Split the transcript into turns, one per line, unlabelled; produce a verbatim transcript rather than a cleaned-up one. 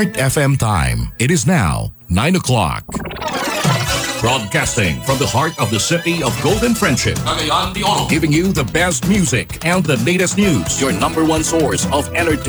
Heart F M time. It is now nine o'clock. Broadcasting from the heart of the city of Golden Friendship, Cagayan de Oro, giving you the best music and the latest news. Your number one source of entertainment.